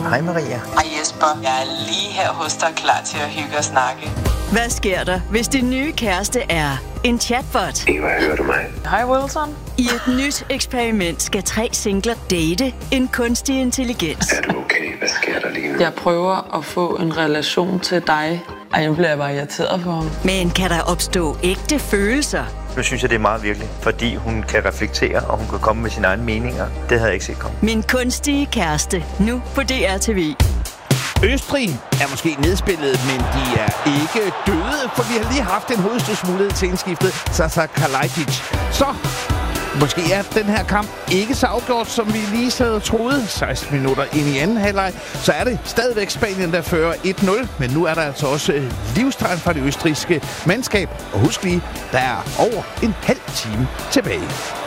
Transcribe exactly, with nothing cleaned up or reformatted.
Hej Maria. Hej Jesper. Jeg er lige her hos dig, klar til at hygge og snakke. Hvad sker der, hvis din nye kæreste er en chatbot? Eva, hører du mig? Hej Wilson. I et nyt eksperiment skal tre singler date en kunstig intelligens. Er du okay? Hvad sker der lige nu? Jeg prøver at få en relation til dig. Ej, nu bliver jeg bare irriteret på ham. Men kan der opstå ægte følelser? Nu synes jeg, det er meget virkeligt, fordi hun kan reflektere, og hun kan komme med sine egne meninger. Det havde jeg ikke set komme. Min kunstige kæreste, nu på D R T V. Østrig er måske nedspillet, men de er ikke døde, for vi har lige haft en hovedstødsmulighed til indskiftet, Sasa Kalajdzic. Så måske er den her kamp ikke så afgjort, som vi lige havde troet. seksten minutter ind i anden halvleg, så er det stadigvæk Spanien, der fører et nul. Men nu er der altså også livstegn fra det østrigske mandskab. Og husk lige, der er over en halv time tilbage.